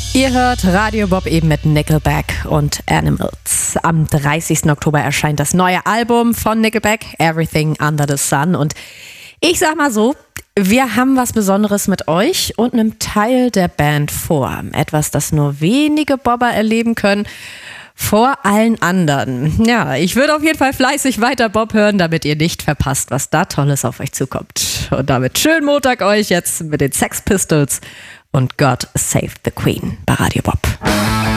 Ihr hört Radio Bob eben mit Nickelback und Animals. Am 30. Oktober erscheint das neue Album von Nickelback, Everything Under the Sun. Und ich sag mal so, wir haben was Besonderes mit euch und einem Teil der Band vor. Etwas, das nur wenige Bobber erleben können. Vor allen anderen. Ja, ich würde auf jeden Fall fleißig weiter Bob hören, damit ihr nicht verpasst, was da Tolles auf euch zukommt. Und damit schönen Montag euch jetzt mit den Sex Pistols und God Save the Queen bei Radio Bob.